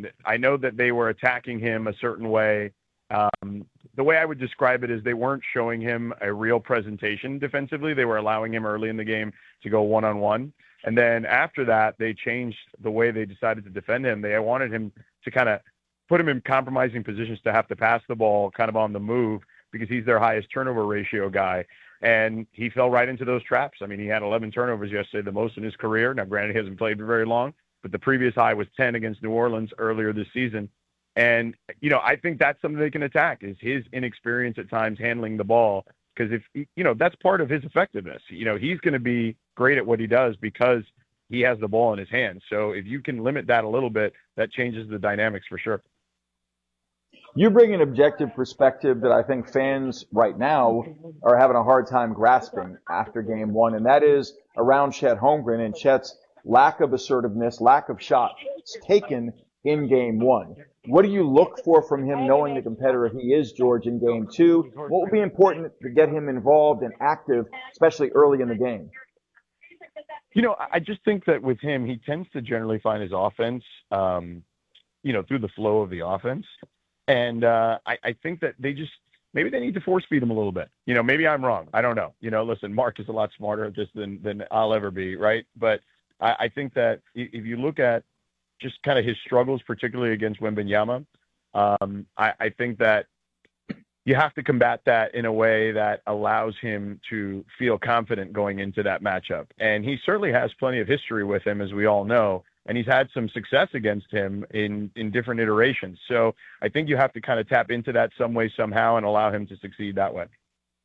And I know that they were attacking him a certain way. The way I would describe it is they weren't showing him a real presentation defensively. They were allowing him early in the game to go one-on-one. And then after that, they changed the way they decided to defend him. They wanted him to kind of put him in compromising positions to have to pass the ball kind of on the move because he's their highest turnover ratio guy. And he fell right into those traps. I mean, he had 11 turnovers yesterday, the most in his career. Now, granted, he hasn't played for very long, but the previous high was 10 against New Orleans earlier this season. And, I think that's something they can attack is his inexperience at times handling the ball. Because that's part of his effectiveness. He's going to be great at what he does because he has the ball in his hands. So if you can limit that a little bit, that changes the dynamics for sure. You bring an objective perspective that I think fans right now are having a hard time grasping after game one, and that is around Chet Holmgren and Chet's lack of assertiveness, lack of shots taken in game one. What do you look for from him knowing the competitor he is, George, in game two? What will be important to get him involved and active, especially early in the game? I just think that with him, he tends to generally find his offense, through the flow of the offense. And I think that maybe they need to force feed him a little bit. Maybe I'm wrong. I don't know. Listen, Mark is a lot smarter at this than I'll ever be, right? But I think that if you look at just kind of his struggles, particularly against Wembanyama, I think that you have to combat that in a way that allows him to feel confident going into that matchup. And he certainly has plenty of history with him, as we all know, and he's had some success against him in different iterations. So I think you have to kind of tap into that some way, somehow, and allow him to succeed that way.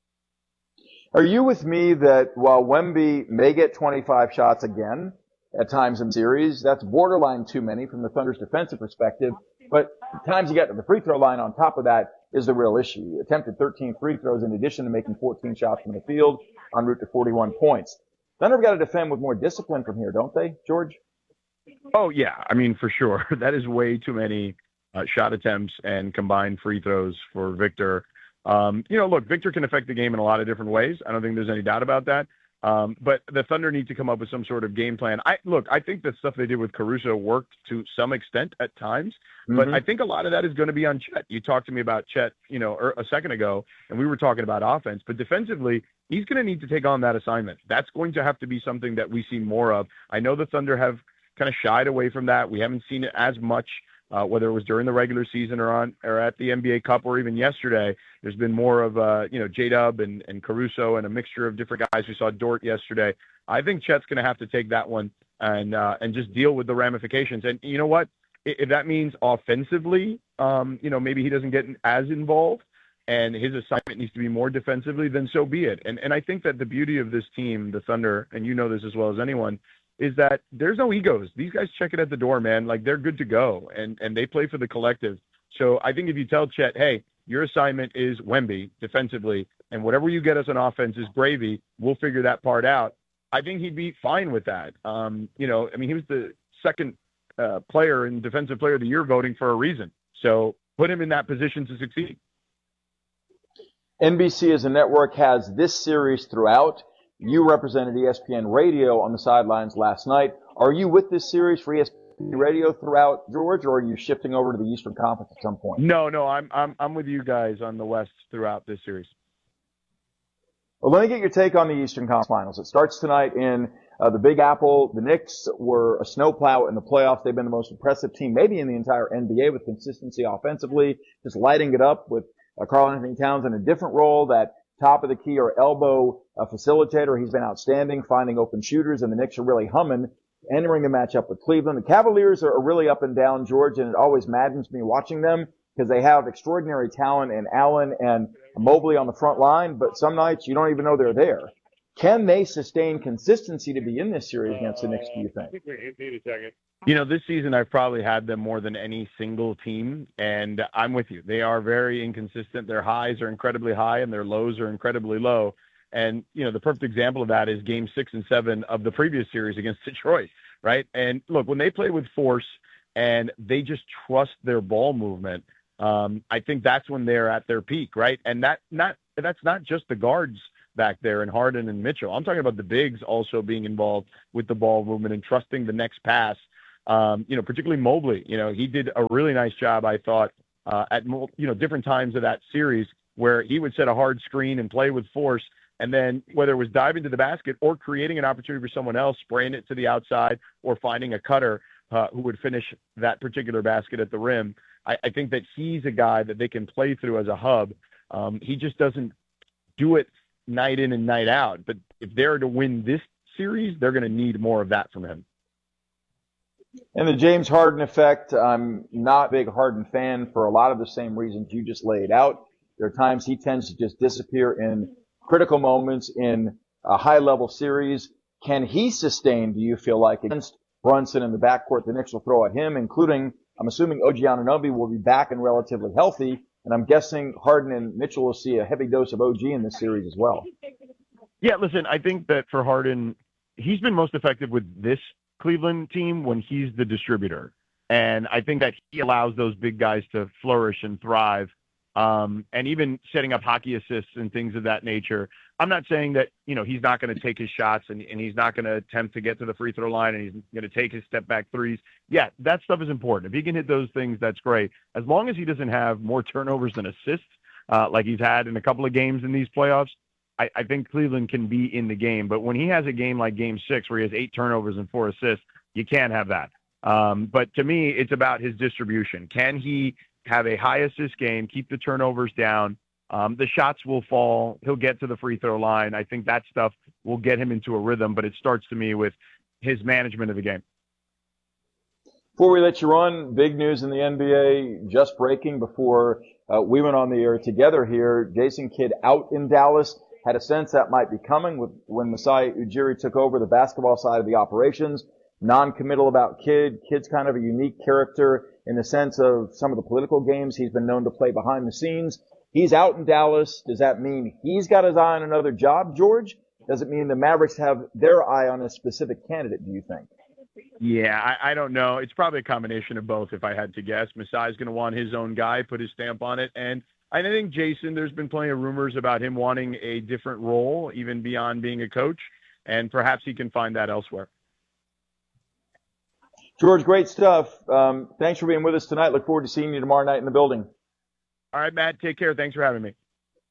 Are you with me that while Wemby may get 25 shots again at times in series, that's borderline too many from the Thunder's defensive perspective, but the times you get to the free throw line on top of that is the real issue. He attempted 13 free throws in addition to making 14 shots from the field en route to 41 points. Thunder have got to defend with more discipline from here, don't they, George? Oh, yeah. I mean, for sure. That is way too many shot attempts and combined free throws for Victor. Look, Victor can affect the game in a lot of different ways. I don't think there's any doubt about that. But the Thunder need to come up with some sort of game plan. I think the stuff they did with Caruso worked to some extent at times, but I think a lot of that is going to be on Chet. You talked to me about Chet, a second ago, and we were talking about offense, but defensively, he's going to need to take on that assignment. That's going to have to be something that we see more of. I know the Thunder have kind of shied away from that. We haven't seen it as much, whether it was during the regular season or at the NBA Cup or even yesterday. There's been more of J-Dub and Caruso and a mixture of different guys. We saw Dort yesterday. I think Chet's going to have to take that one and just deal with the ramifications. And you know what? If that means offensively, maybe he doesn't get as involved and his assignment needs to be more defensively, then so be it. And I think that the beauty of this team, the Thunder, and you know this as well as anyone, is that there's no egos. These guys check it at the door, man. Like, they're good to go, and they play for the collective. So I think if you tell Chet, hey, your assignment is Wemby defensively, and whatever you get us on offense is gravy, we'll figure that part out, I think he'd be fine with that. He was the second player in Defensive Player of the Year voting for a reason. So put him in that position to succeed. NBC as a network has this series throughout. You represented ESPN Radio on the sidelines last night. Are you with this series for ESPN Radio throughout, George, or are you shifting over to the Eastern Conference at some point? No, I'm with you guys on the West throughout this series. Well, let me get your take on the Eastern Conference Finals. It starts tonight in the Big Apple. The Knicks were a snowplow in the playoffs. They've been the most impressive team maybe in the entire NBA with consistency offensively, just lighting it up with Karl-Anthony Towns in a different role, that top of the key or elbow facilitator. He's been outstanding, finding open shooters, and the Knicks are really humming, entering the matchup with Cleveland. The Cavaliers are really up and down, George, and it always maddens me watching them because they have extraordinary talent in Allen and Mobley on the front line, but some nights you don't even know they're there. Can they sustain consistency to be in this series against the Knicks, do you think? This season I've probably had them more than any single team, and I'm with you. They are very inconsistent. Their highs are incredibly high, and their lows are incredibly low. And, the perfect example of that is Game 6 and 7 of the previous series against Detroit, right? And, look, when they play with force and they just trust their ball movement, I think that's when they're at their peak, right? And that's not just the guards back there in Harden and Mitchell. I'm talking about the bigs also being involved with the ball movement and trusting the next pass. Particularly Mobley. He did a really nice job, I thought, at different times of that series where he would set a hard screen and play with force, and then whether it was diving to the basket or creating an opportunity for someone else, spraying it to the outside, or finding a cutter who would finish that particular basket at the rim. I think that he's a guy that they can play through as a hub. He just doesn't do it night in and night out. But if they're to win this series, they're going to need more of that from him. And the James Harden effect, I'm not a big Harden fan for a lot of the same reasons you just laid out. There are times he tends to just disappear in critical moments in a high-level series. Can he sustain, do you feel like, against Brunson in the backcourt the Knicks will throw at him, including, I'm assuming OG Anunoby will be back and relatively healthy, and I'm guessing Harden and Mitchell will see a heavy dose of OG in this series as well. Yeah, listen, I think that for Harden, he's been most effective with this Cleveland team when he's the distributor. And I think that he allows those big guys to flourish and thrive. And even setting up hockey assists and things of that nature. I'm not saying that, he's not going to take his shots and he's not going to attempt to get to the free throw line and he's going to take his step back threes. Yeah, that stuff is important. If he can hit those things, that's great. As long as he doesn't have more turnovers than assists, like he's had in a couple of games in these playoffs, I think Cleveland can be in the game. But when he has a game like Game 6 where he has 8 turnovers and 4 assists, you can't have that. But to me, it's about his distribution. Can he have a high assist game, keep the turnovers down? The shots will fall. He'll get to the free throw line. I think that stuff will get him into a rhythm, but it starts to me with his management of the game. Before we let you run, big news in the NBA just breaking before we went on the air together here. Jason Kidd out in Dallas. Had a sense that might be coming when Masai Ujiri took over the basketball side of the operations. Non-committal about Kidd. Kidd's kind of a unique character in the sense of some of the political games he's been known to play behind the scenes. He's out in Dallas. Does that mean he's got his eye on another job, George? Does it mean the Mavericks have their eye on a specific candidate, do you think? Yeah, I don't know. It's probably a combination of both, if I had to guess. Masai's going to want his own guy, put his stamp on it. And I think Jason, there's been plenty of rumors about him wanting a different role, even beyond being a coach. And perhaps he can find that elsewhere. George, great stuff. Thanks for being with us tonight. Look forward to seeing you tomorrow night in the building. All right, Matt, take care. Thanks for having me.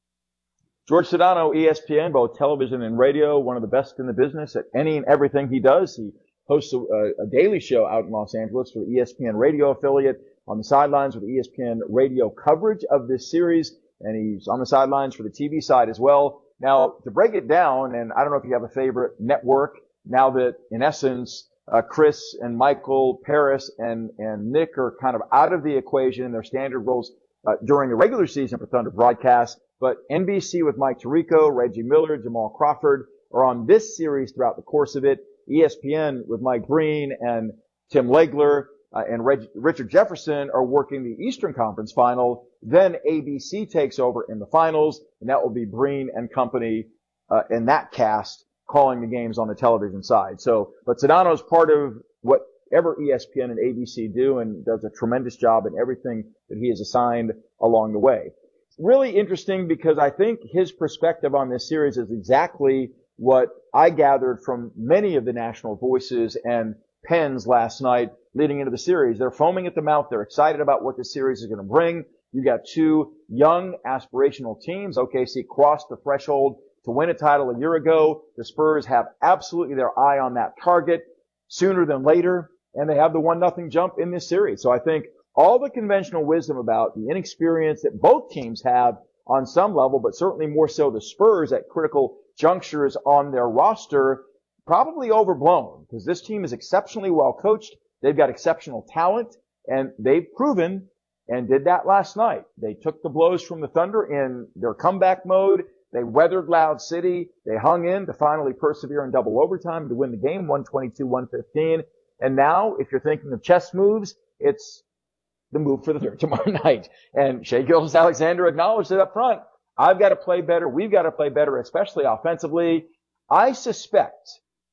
George Sedano, ESPN, both television and radio, one of the best in the business at any and everything he does. He hosts a daily show out in Los Angeles for the ESPN radio affiliate, on the sidelines with ESPN radio coverage of this series, and he's on the sidelines for the TV side as well. Now, to break it down, and I don't know if you have a favorite network, now that, in essence, Chris and Michael, Paris, and Nick are kind of out of the equation in their standard roles during the regular season for Thunder broadcast. But NBC with Mike Tirico, Reggie Miller, Jamal Crawford are on this series throughout the course of it. ESPN with Mike Breen and Tim Legler and Richard Jefferson are working the Eastern Conference final. Then ABC takes over in the finals, and that will be Breen and company in that cast calling the games on the television side. So, but Sedano is part of whatever ESPN and ABC do and does a tremendous job in everything that he is assigned along the way. Really interesting because I think his perspective on this series is exactly what I gathered from many of the national voices and pens last night leading into the series. They're foaming at the mouth. They're excited about what this series is going to bring. You got two young aspirational teams. OKC crossed the threshold to win a title a year ago. The Spurs have absolutely their eye on that target sooner than later, and they have the 1-0 jump in this series. So I think all the conventional wisdom about the inexperience that both teams have on some level, but certainly more so the Spurs at critical junctures on their roster, probably overblown because this team is exceptionally well coached. They've got exceptional talent, and they've proven and did that last night. They took the blows from the Thunder in their comeback mode. They weathered Loud City. They hung in to finally persevere in double overtime to win the game, 122-115. And now, if you're thinking of chess moves, it's the move for the Thunder tomorrow night. And Shai Gilgeous-Alexander acknowledged it up front. I've got to play better. We've got to play better, especially offensively. I suspect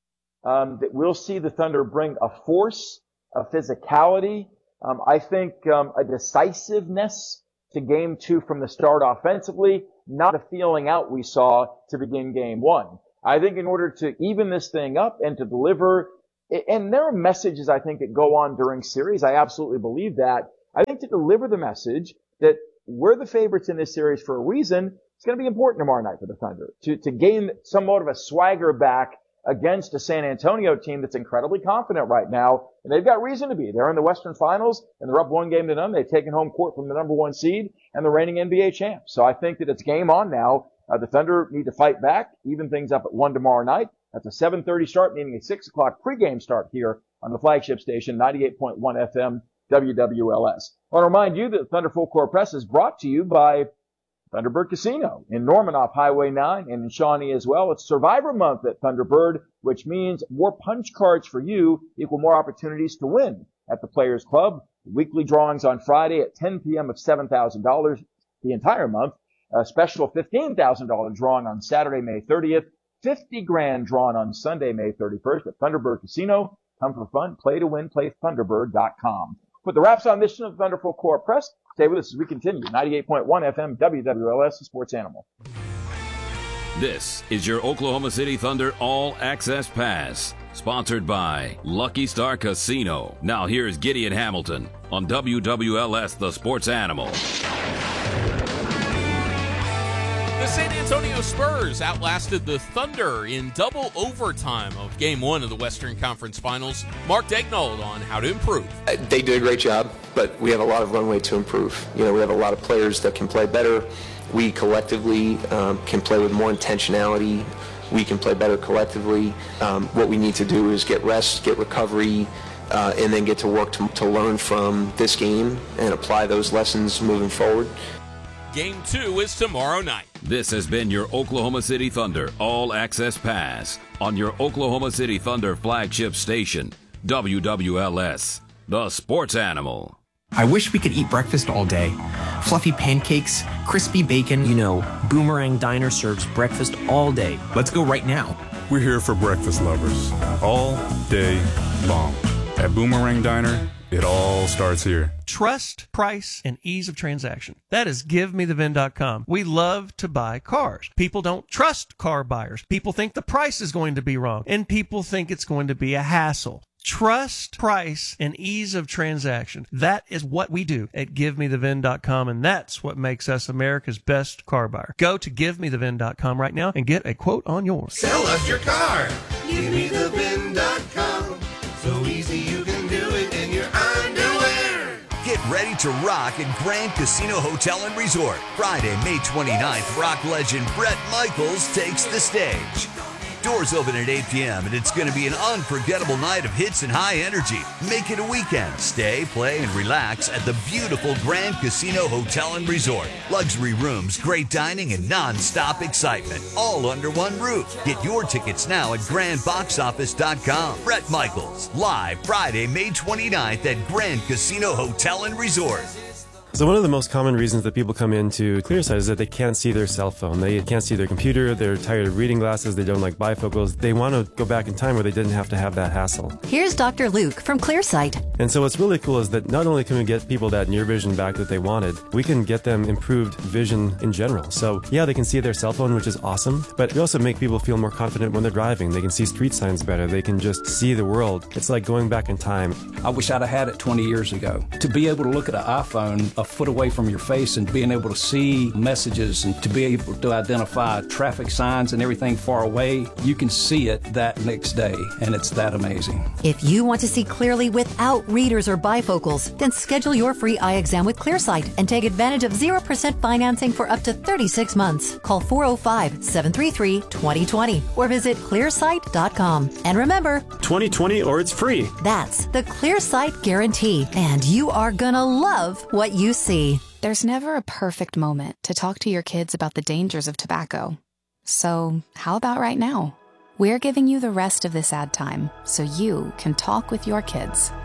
that we'll see the Thunder bring a force, a physicality, I think a decisiveness to game two from the start offensively, not a feeling out we saw to begin game one. I think in order to even this thing up and to deliver And there are messages, I think, that go on during series. I absolutely believe that. I think to deliver the message that we're the favorites in this series for a reason, it's going to be important tomorrow night for the Thunder to gain somewhat of a swagger back against a San Antonio team that's incredibly confident right now. And they've got reason to be. They're in the Western Finals, and they're up 1-0. They've taken home court from the number 1 seed and the reigning NBA champs. So I think that it's game on now. The Thunder need to fight back, even things up at 1 tomorrow night. That's a 7:30 start, meaning a 6 o'clock pregame start here on the flagship station, 98.1 FM WWLS. I want to remind you that the Thunder Full Court Press is brought to you by Thunderbird Casino in Norman off Highway 9 and in Shawnee as well. It's Survivor Month at Thunderbird, which means more punch cards for you equal more opportunities to win at the Players Club. Weekly drawings on Friday at 10 p.m. of $7,000 the entire month. A special $15,000 drawing on Saturday, May 30th. $50,000 drawn on Sunday, May 31st at Thunderbird Casino. Come for fun. Play to win. Play Thunderbird.com. Put the wraps on this edition of Thunder Full Court Press. Stay with us as we continue. 98.1 FM WWLS, the Sports Animal. This is your Oklahoma City Thunder All Access Pass, sponsored by Lucky Star Casino. Now here's Gideon Hamilton on WWLS, the Sports Animal. The San Antonio Spurs outlasted the Thunder in double overtime of Game 1 of the Western Conference Finals. Mark Daignault on how to improve. They did a great job, but we have a lot of runway to improve. We have a lot of players that can play better. We collectively can play with more intentionality. We can play better collectively. What we need to do is get rest, get recovery, and then get to work to learn from this game and apply those lessons moving forward. Game 2 is tomorrow night. This has been your Oklahoma City Thunder All Access Pass on your Oklahoma City Thunder flagship station, WWLS, the Sports Animal. I wish we could eat breakfast all day. Fluffy pancakes, crispy bacon. Boomerang Diner serves breakfast all day. Let's go right now. We're here for breakfast lovers all day long. At Boomerang Diner, it all starts here. Trust, price, and ease of transaction. That is GiveMeTheVin.com. We love to buy cars. People don't trust car buyers. People think the price is going to be wrong, and people think it's going to be a hassle. Trust, price, and ease of transaction. That is what we do at GiveMeTheVin.com, and that's what makes us America's best car buyer. Go to GiveMeTheVin.com right now and get a quote on yours. Sell us your car. GiveMeTheVin.com. So easy you can do it in your underwear. Get ready to rock at Grand Casino Hotel and Resort. Friday, May 29th, rock legend Bret Michaels takes the stage. Doors open at 8 p.m. and it's going to be an unforgettable night of hits and high energy. Make it a weekend. Stay, play, and relax at the beautiful Grand Casino Hotel and Resort. Luxury rooms, great dining, and non-stop excitement. All under one roof. Get your tickets now at grandboxoffice.com. Bret Michaels, live Friday, May 29th at Grand Casino Hotel and Resort. So one of the most common reasons that people come into Clearsight is that they can't see their cell phone. They can't see their computer. They're tired of reading glasses. They don't like bifocals. They want to go back in time where they didn't have to have that hassle. Here's Dr. Luke from Clearsight. And so what's really cool is that not only can we get people that near vision back that they wanted, we can get them improved vision in general. So yeah, they can see their cell phone, which is awesome, but we also make people feel more confident when they're driving. They can see street signs better. They can just see the world. It's like going back in time. I wish I'd have had it 20 years ago. To be able to look at an iPhone a foot away from your face and being able to see messages and to be able to identify traffic signs and everything far away, you can see it that next day, and it's that amazing. If you want to see clearly without readers or bifocals, then schedule your free eye exam with Clearsight and take advantage of 0% financing for up to 36 months. Call 405-733-2020 or visit clearsight.com. And remember, 2020 or it's free. That's the Clearsight guarantee, and you are gonna love what you see. There's never a perfect moment to talk to your kids about the dangers of tobacco. So how about right now? We're giving you the rest of this ad time so you can talk with your kids.